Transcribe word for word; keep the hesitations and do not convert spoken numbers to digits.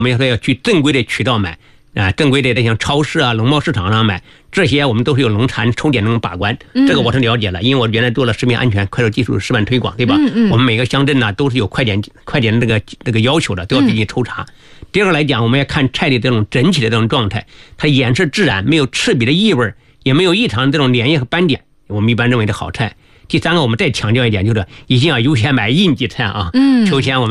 我们说要去正规的渠道买啊，正规的像超市啊、农贸市场上买，这些我们都是有农产抽检能把关， 嗯、 这个我是了解了，因为我原来做了食品安全快手技术示范推广，对吧？ 嗯嗯、 我们每个乡镇呢都是有快检快检的这个这个要求的，都要进行抽查。嗯、第二个来讲，我们要看菜的这种整体的这种状态，它颜色自然，没有刺鼻的异味，也没有异常的这种粘液和斑点，我们一般认为是好菜。第三个，我们再强调一点，就是一定要优先买应季菜啊。嗯，首先我们。